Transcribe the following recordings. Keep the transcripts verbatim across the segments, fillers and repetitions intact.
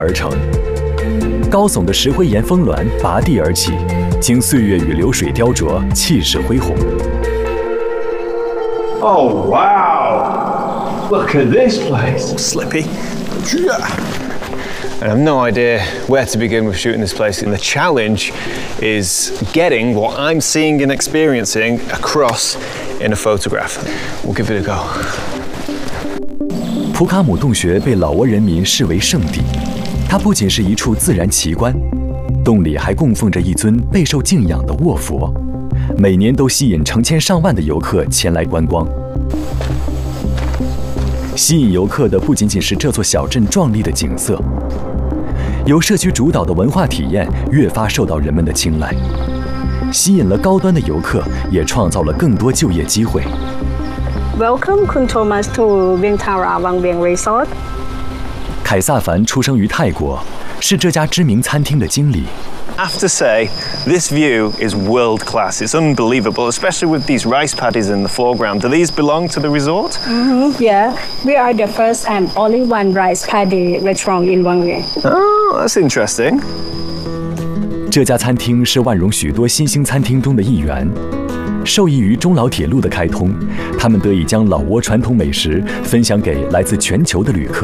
而成。高耸的石灰岩峰峦拔地而起，经岁月与流水雕琢，气势恢宏。 Oh wow! Look at this place. Slippy. I have no idea where to begin with shooting this place, and the challenge is getting what I'm seeing and experiencing across in a photograph. We'll give it a go. 普卡姆洞穴被老挝人民视为圣地，它不仅是一处自然奇观，洞里还供奉着一尊备受敬仰的卧佛，每年都吸引成千上万的游客前来观光。吸引游客的不仅仅是这座小镇壮丽的景色，由社区主导的文化体验越发受到人们的青睐，吸引了高端的游客，也创造了更多就业机会。 Welcome, Kun Thomas to Vientiara Wang Vieng Resort. 凯撒凡出生于泰国，是这家知名餐厅的经理。 I have to say, this view is world class. It's unbelievable, especially with these rice paddies in the foreground. Do these belong to the resort? Mm-hmm, yeah, we are the first and only one rice paddy restaurant in Wang Vieng. Oh, that's interesting. 这家餐厅是万荣许多新兴餐厅中的一员。受益于中老铁路的开通，他们得以将老挝传统美食分享给来自全球的旅客。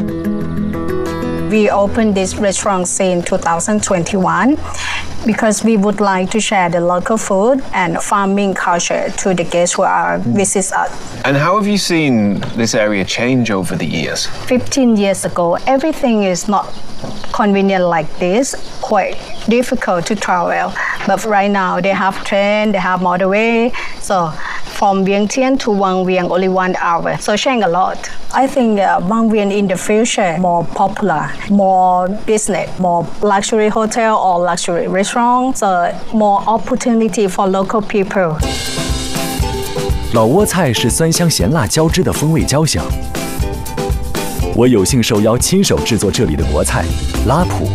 We opened this restaurant in two thousand twenty-one because we would like to share the local food and farming culture to the guests who are visit us. And how have you seen this area change over the years? Fifteen years ago, everything is not convenient like this, quite difficult to travel. But right now, they have train, they have motorway. So from Vientiane to Wang Vieng, only one hour. So change a lot. I think uh, Wang Vieng in the future more popular, more business, more luxury hotel or luxury restaurant. So more opportunity for local people. 老挝菜是酸香咸辣交织的风味交响。我有幸受邀亲手制作这里的国菜拉普。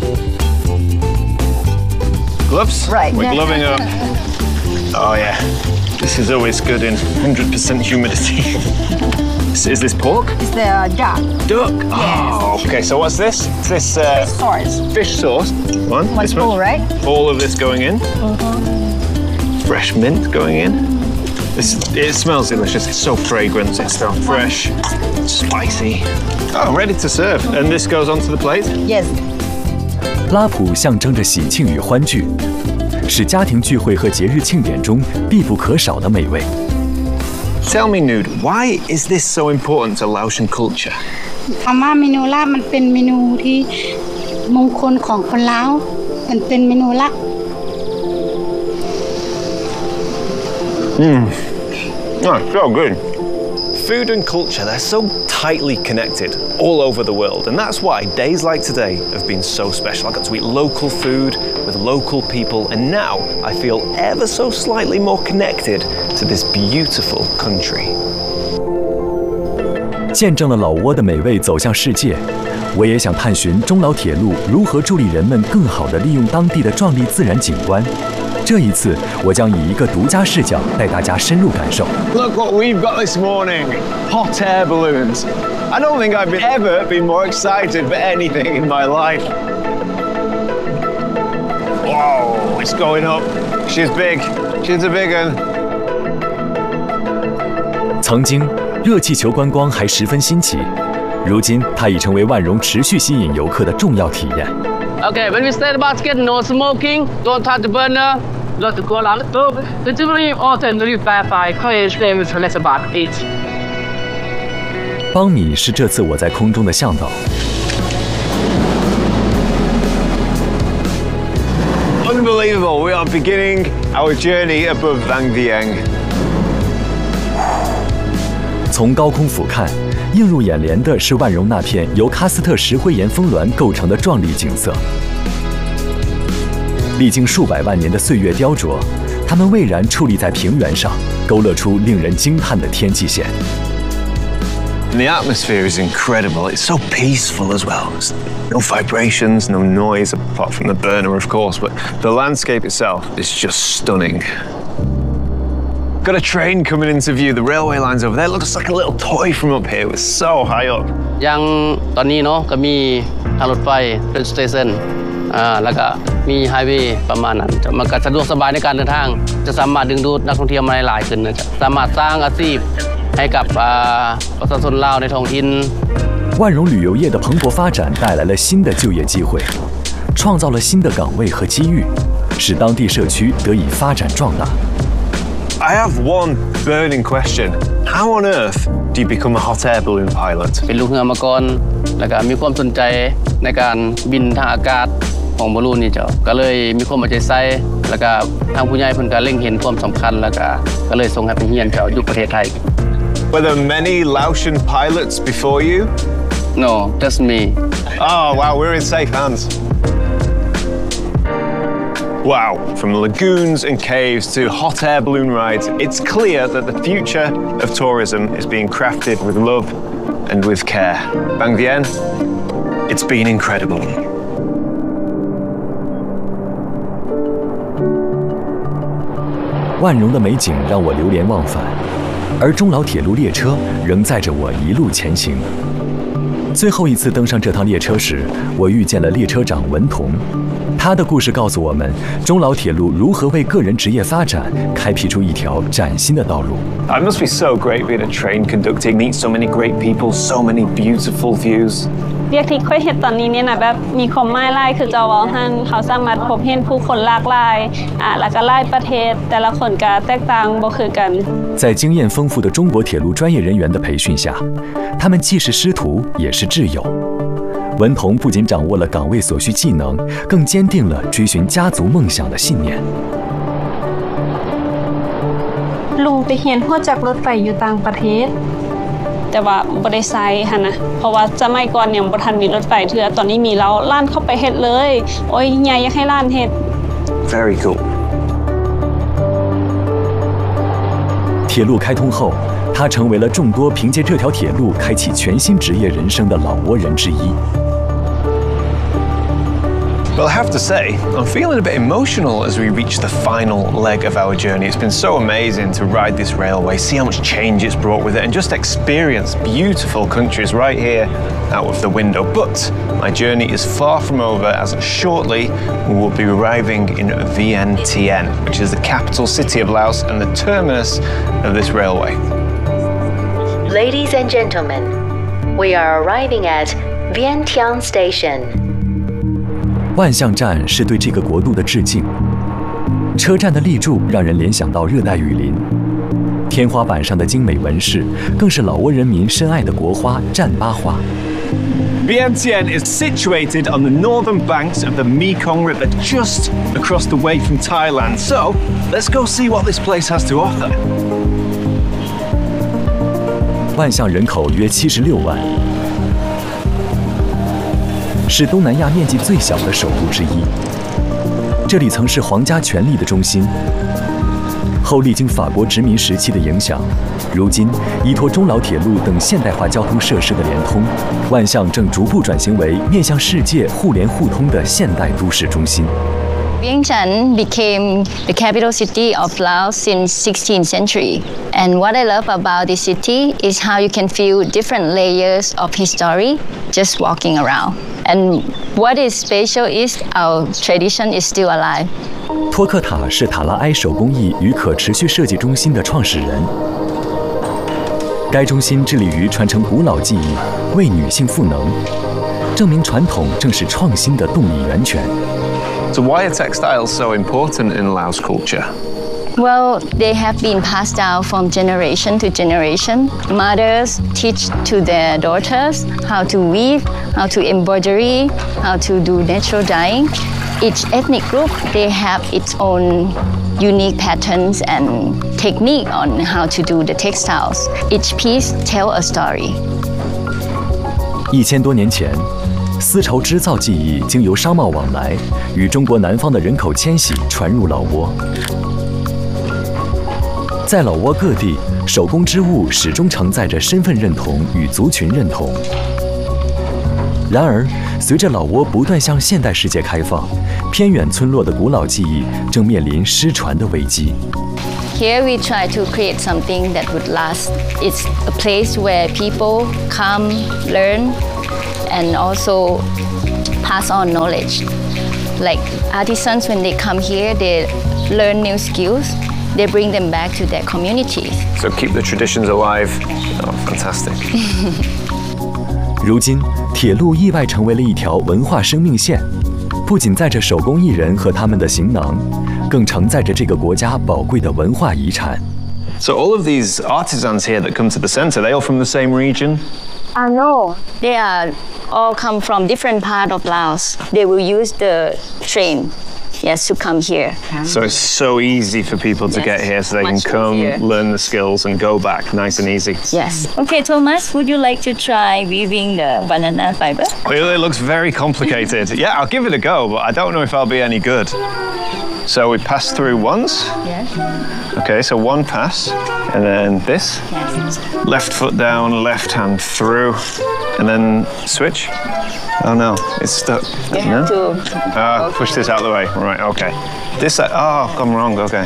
Gloves? Right. We're gloving up. Oh yeah. This is always good in one hundred percent humidity. Is this pork? It's the duck. Duck? Oh, okay. So what's this? Is this uh, Fish sauce. Fish sauce. One. One this full, much. right? All of this going in. Mm-hmm. Fresh mint going in. This, it smells delicious. It's so fragrant. It's so fresh, spicy. Oh, ready to serve. And this goes onto the plate? Yes. 拉普象征着喜庆与欢聚，是家庭聚会和节日庆典中必不可少的美味。 Tell me, Nude, why is this so important to Laotian culture? คำว่าเมนูลาบมันเป็นเมนูที่มงคลของคนลาวมันเป็นเมนูลัก Mmm. Oh, so good. Food and culture, they're so tightly connected all over the world, and that's why days like today have been so special. I got to eat local food with local people, and now I feel ever so slightly more connected to this beautiful country. 见证了老挝的美味走向世界，我也想探寻中老铁路如何助力人们更好地利用当地的壮丽自然景观。这一次，我将以一个独家视角带大家深入感受。 Look what we've got this morning! Hot air balloons. I don't think I've ever been more excited for anything in my life. Whoa, it's going up. She's big. She's a big one. 曾经，热气球观光还十分新奇，如今它已成为万荣持续吸引游客的重要体验。 Okay, when we start the basket, no smoking, don't touch the burner. Let it go a little bit. The delivery often the Wi-Fi coverage name is less about eight. 邦米是这次我在空中的向导。 Unbelievable! We are beginning our journey above Vang Vieng. 从高空俯瞰，映入眼帘的是万荣那片由喀斯特石灰岩峰峦构成的壮丽景色。历经数百万年的岁月雕琢，它们蔚然矗立在平原上，勾勒出令人惊叹的天际线。 And the atmosphere is incredible. It's so peaceful as well. There's no vibrations, no noise, apart from the burner, of course, but the landscape itself is just stunning. Got a train coming into view. The railway lines over there. It looks like a little toy from up here. It was so high up. ยังตอนนี้เนาะก็มีทางรถไฟเป็นสเตชันอ่าแล้วก็มีไฮเวย์ประมาณนั้นจะมันก็สะดวกสบายในการเดินทางจะสามารถดึงดูดนักท่องเที่ยวมาหลายขึ้นนะจ๊ะสามารถสร้างอาชีพให้กับประชาชนลาวในท้องถิ่น万荣旅游业的蓬勃发展带来了新的就业机会，创造了新的岗位和机遇，使当地社区得以发展壮大。 I have one burning question. How on earth do you become a hot air balloon pilot? เป็นลูกเรือมาก่อนแล้วก็มีความสนใจในการบินทางอากาศของบอลลูนนี่เจ้าก็เลยมีความเอาใจใส่แล้วก็ทางผู้ใหญ่เพิ่นก็เล็งเห็นความสำคัญแล้วก็ก็เลยส่งให้ไปเรียนเจ้าอยู่ประเทศไทย Were there many Laotian pilots before you? No, just me. Oh wow, we're in safe hands. Wow, from lagoons and caves to hot air balloon rides, it's clear that the future of tourism is being crafted with love and with care. Bang Vienne, it's been incredible. 万荣的美景让我流连忘返，而中老铁路列车仍载着我一路前行。最后一次登上这趟列车时，我遇见了列车长文同。他的故事告诉我们，中老铁路如何为个人职业发展开辟出一条崭新的道路。 It must be so great being a train conducting, meet so many great people, so many beautiful views. เรียกที่ค่อยเห็นตอนนี้เนี่ยนะแบบมีความหมายหลายคือเจ้าว่าท่านเขาสามารถพบเห็นผู้คนหลากหลายอ่าแล้วก็หลายประเทศแต่ละคนก็แตกต่างบ่คือกัน在经验丰富的中国铁路专业人员的培训下，他们既是师徒也是挚友。文同不仅掌握了岗位所需技能，更坚定了追寻家族梦想的信念。 ลุงไปเรียนหัวจักรรถไฟอยู่ต่างประเทศแต่ว่าบ่ได้ใช้หั่นนะเพราะว่าสมัยก่อนยังบ่ทันมีรถไฟเทื่อตอนนี้มีแล้วล้านเข้าไปเฮ็ดเลยโอ้ยใหญ่อยากให้ล้านเฮ็ด Very cool. 铁路开通后，他成为了众多凭借这条铁路开启全新职业人生的老挝人之一。 Well, I have to say, I'm feeling a bit emotional as we reach the final leg of our journey. It's been so amazing to ride this railway, see how much change it's brought with it, and just experience beautiful countries right here out of the window. But my journey is far from over, as shortly we will be arriving in Vientiane, which is the capital city of Laos and the terminus of this railway. Ladies and gentlemen, we are arriving at Vientiane Station. 万象站是对这个国度的致敬。车站的立柱让人联想到热带雨林，天花板上的精美纹饰更是老挝人民深爱的国花战巴花。 Vientiane is situated on the northern banks of the Mekong River, just across the way from Thailand. So, let's go see what this place has to offer. 万象人口约七十六万。是东南亚面积最小的首都之一，这里曾是皇家权力的中心。后历经法国殖民时期的影响，如今依托中老铁路等现代化交通设施的联通，万象正逐步转型为面向世界互联互通的现代都市中心。 Vientiane became the capital city of Laos since sixteenth century. And what I love about this city is how you can feel different layers of history just walking around. And what is special is our tradition is still alive. 托克塔是塔拉埃手工艺与可持续设计中心的创始人。该中心致力于传承古老技艺，为女性赋能，证明传统正是创新的动力源泉。 So why are textiles so important in Laos culture? Well, they have been passed down from generation to generation. Mothers teach to their daughters how to weave, how to embroidery, how to do natural dyeing. Each ethnic group, they have its own unique patterns and technique on how to do the textiles. Each piece tells a story. 一千多年前，丝绸织造技艺经由商贸往来，与中国南方的人口迁徙传入老挝。在老挝各地，手工织物始终承载着身份认同与族群认同。然而，随着老挝不断向现代世界开放，偏远村落的古老技艺正面临失传的危机。 Here we try to create something that would last. It's a place where people come, learn, and also pass on knowledge. Like artisans, when they come here, they learn new skills. They bring them back to their communities. So keep the traditions alive. Oh, fantastic. 如今，铁路意外成为了一条文化生命线，不仅载着手工艺人和他们的行囊，更承载着这个国家宝贵的文化遗产。 So all of these artisans here that come to the centre, they all from the same region? Uh, no, they are all come from different part of Laos. They will use the train, yes, to come here. So it's so easy for people to Yes, get here so they can much come, easier. learn the skills and go back nice and easy. Yes. Okay, Thomas, would you like to try weaving the banana fiber? Well, it looks very complicated. Yeah, I'll give it a go, but I don't know if I'll be any good. So we pass through once. Yes. Okay, so one pass, and then this. Yes. Left foot down, left hand through, and then switch. Oh no, it's stuck. You no? have to. Ah, push this out of the way. Right, okay. This side, oh, gone wrong, okay.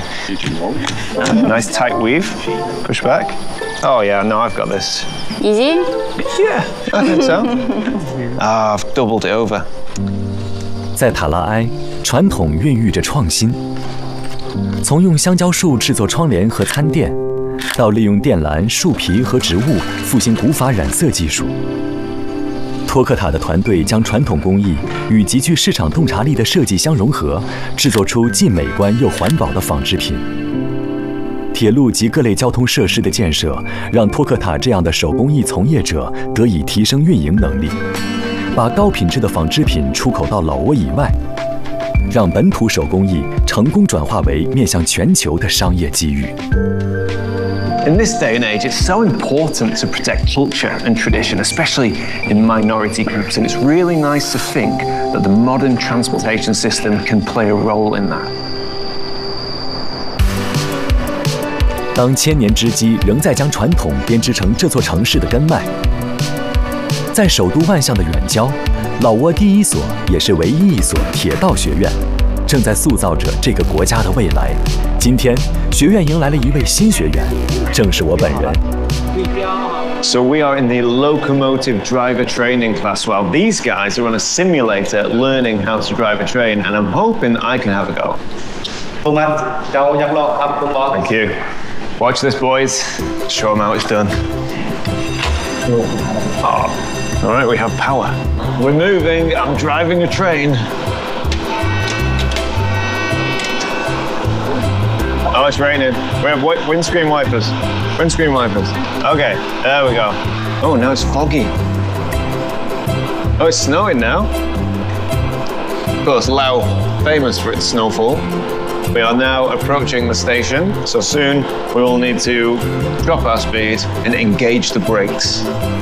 Nice tight weave. Push back. Oh yeah, no, I've got this. Easy? Yeah, I think so. Ah, I've doubled it over. 在塔拉埃，传统孕育着创新。从用香蕉树制作窗帘和餐垫，到利用电缆、树皮和植物复兴古法染色技术。托克塔的团队将传统工艺与极具市场洞察力的设计相融合，制作出既美观又环保的纺织品。铁路及各类交通设施的建设，让托克塔这样的手工艺从业者得以提升运营能力，把高品质的纺织品出口到老挝以外，让本土手工艺成功转化为面向全球的商业机遇。 In this day and age, it's so important to protect culture and tradition, especially in minority groups, and it's really nice to think that the modern transportation system can play a role in that. 当千年之机仍在将传统编织成这座城市的根脉，在首都万象的远郊，老挝第一所也是唯一一所铁道学院，正在塑造着这个国家的未来。今天，学院迎来了一位新学员，正是我本人。 So we are in the locomotive driver training class, while these guys are on a simulator learning how to drive a train, and I'm hoping I can have a go. Thank you. Watch this, boys. Show them how it's done. Oh. All right, we have power. We're moving. I'm driving a train. Oh, it's raining. We have windscreen wipers. Windscreen wipers. Okay, there we go. Oh, now it's foggy. Oh, it's snowing now. Of course, Laos, famous for its snowfall. We are now approaching the station, so soon we will need to drop our speed and engage the brakes.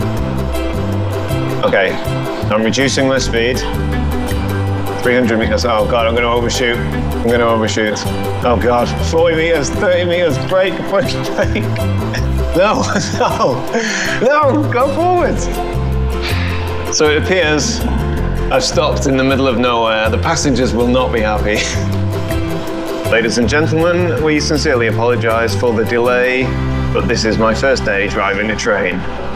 Okay, I'm reducing my speed. three hundred meters. Oh God, I'm going to overshoot. I'm going to overshoot. Oh God, forty meters, thirty meters. Brake, brake, brake. No, no, no, go forward. So it appears I've stopped in the middle of nowhere. The passengers will not be happy. Ladies and gentlemen, we sincerely apologize for the delay, but this is my first day driving a train.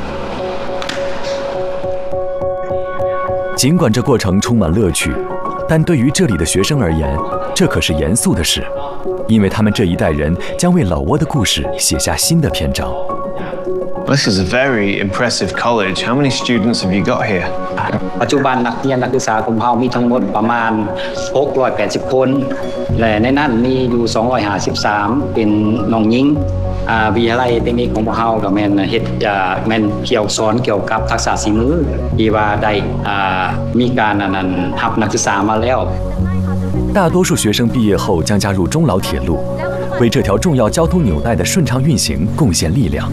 尽管这过程充满乐趣，但对于这里的学生而言，这可是严肃的事，因为他们这一代人将为老挝的故事写下新的篇章。 This is a very impressive college. How many students have you got here? ปัจจุบันนักเรียนนักศึกษาของเรามีทั้งหมดประมาณหกร้อยแปดสิบคนและในนั้นมีอยู่สองร้อยห้าสิบสามเป็นน้องหญิงอ่าวิทยาลัยเทคนิคของพวกเราก็แม่นเฮ็ดอ่าแม่นเกี่ยวสอนเกี่ยวกับทักษะฝีมือที่ว่าได้อ่ามีการอันนั้นรับนักศึกษามาแล้ว大多数学生毕业后将加入中老铁路，为这条重要交通纽带的顺畅运行贡献力量。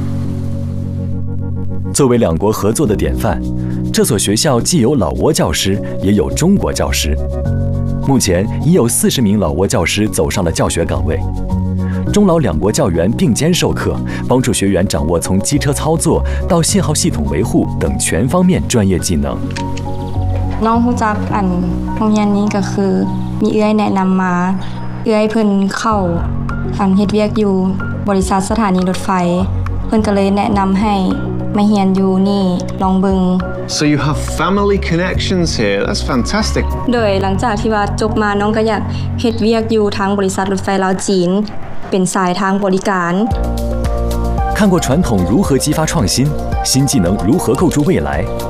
作为两国合作的典范，这所学校既有老挝教师，也有中国教师。目前已有四十名老挝教师走上了教学岗位。中老两国教员并肩授课，帮助学员掌握从机车操作到信号系统维护等全方面专业技能。 น้องรู้จักอันโรงเรียนนี้ก็คือมีเอื้อยแนะนำมาเอื้อยเพิ่นเข้าอันเฮ็ดเวียกอยู่บริษัทสถานีรถไฟเพิ่นก็เลยแนะนำให้มาเรียนอยู่นี่ลองเบิ่ง So you have family connections here. That's fantastic. โดยหลังจากที่ว่าจบมาน้องก็อยากเฮ็ดเวียกอยู่ทางบริษัทรถไฟลาวจีนเป็นสายทางบริการ看过传统如何激发创新，新技能如何构筑未来。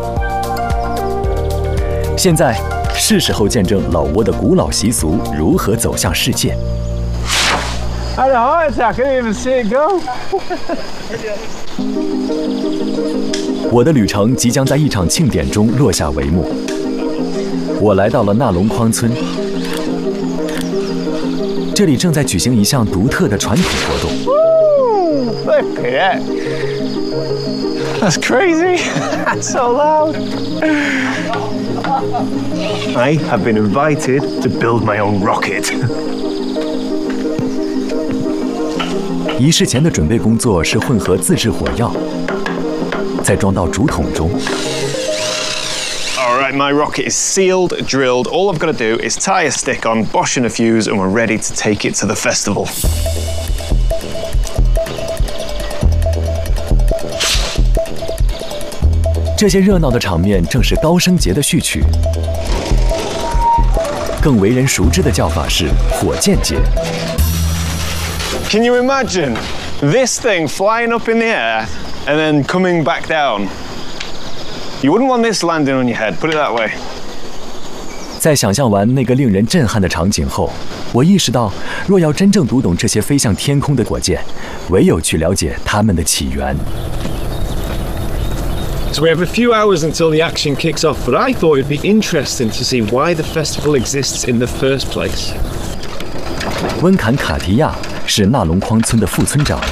现在是时候见证老挝的古老习俗如何走向世界。 I had a heart attack. I didn't even see it go. 我的旅程即将在一场庆典中落下帷幕。我来到了纳龙框村，这里正在举行一项独特的传统活动。 Look at that. That's crazy. That's so loud. I have been invited to build my own rocket. 仪式前的准备工作是混合自制火药，再装到竹筒中。 All right, my rocket is sealed, drilled. All I've got to do is tie a stick on, bosh in a fuse, and we're ready to take it to the festival. 这些热闹的场面正是高升节的序曲，更为人熟知的叫法是火箭节。 Can you imagine this thing flying up in the air and then coming back down? You wouldn't want this landing on your head, put it that way. 在想象完那个令人震撼的场景后，我意识到，若要真正读懂这些飞向天空的火箭，唯有去了解它们的起源。 So we have a few hours until the action kicks off, but I thought it'd be interesting to see why the festival exists in the first place. 温坎卡提亚是纳龙框村的副村长。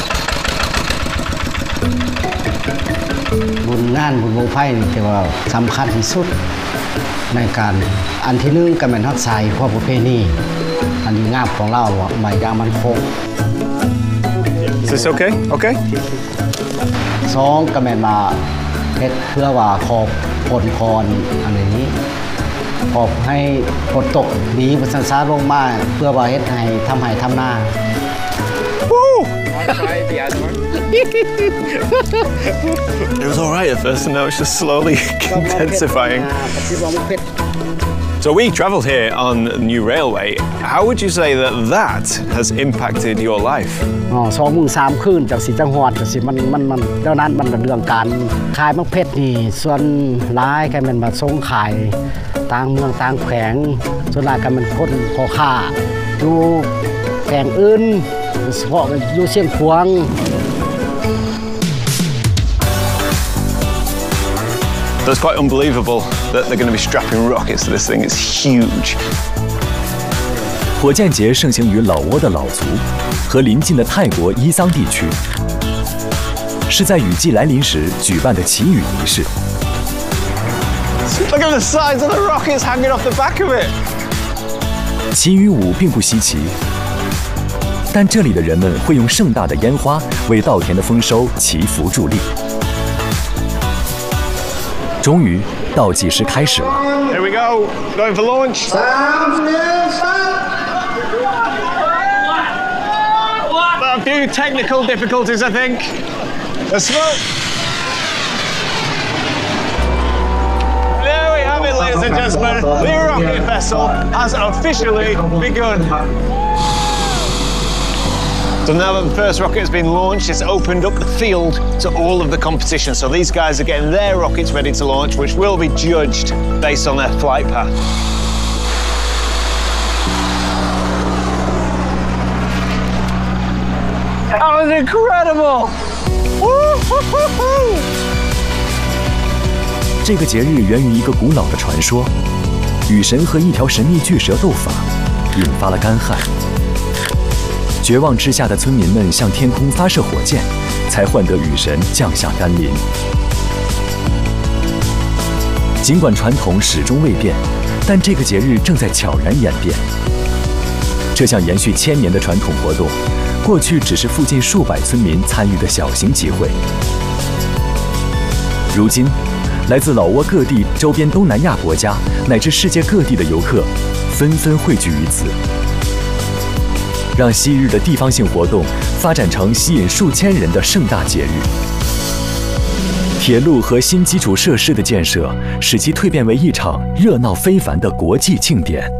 บุญงานบุญบั้งไฟนี่ถือว่าสำคัญที่สุดในการอันที่หนึ่งก็เป็นทักษะความประเพณีอันดีงามของเราใบยางมันคง Is this okay? Okay. สองก็เป็นมาเฮ็ดเพื่อว่าขอบผลพรอะไรนี้ขอบให้ฝนตกดีบนสันซาลงมาเพื่อว่าเฮ็ดให้ทำให้ทำนา It was all right at first, and now it's just slowly intensifying. So we travelled here on the new railway. How would you say that that has impacted your life? อ๋อสองมื้อสามคืนจากสิจังหวัดจากสิมันมันมันเดี๋ยวนั้นมันเรื่องการขายมะเพชรนี่ส่วนร้ายก็มันมาส่งขายต่างเมืองต่างแขวงส่วนหลายก็มันคนพ่อค้าอยู่แขวงอื่นเฉพาะอยู่เชียงขวาง So it's quite unbelievable that they're going to be strapping rockets to this thing. It's huge. 火箭节盛行于老挝的老族和邻近的泰国伊桑地区，是在雨季来临时举办的祈雨仪式。 Look at the sides of the rockets hanging off the back of it. 祈雨舞并不稀奇，但这里的人们会用盛大的烟花为稻田的丰收祈福助力。终于，倒计时开始了。 Here we go, going for launch. A few technical difficulties, I think. The smoke. There we have it, ladies and gentlemen. The rocket vessel has officially begun. So now that the first rocket has been launched, it's opened up the field to all of the competition. So these guys are getting their rockets ready to launch, which will be judged based on their flight path. That was incredible! 这个节日源于一个古老的传说，雨神和一条神秘巨蛇斗法，引发了干旱。绝望之下的村民们向天空发射火箭，才换得雨神降下甘霖。尽管传统始终未变，但这个节日正在悄然演变。这项延续千年的传统活动，过去只是附近数百村民参与的小型集会，如今，来自老挝各地、周边东南亚国家乃至世界各地的游客，纷纷汇聚于此。 让昔日的地方性活动发展成吸引数千人的盛大节日。铁路和新基础设施的建设，使其蜕变为一场热闹非凡的国际庆典。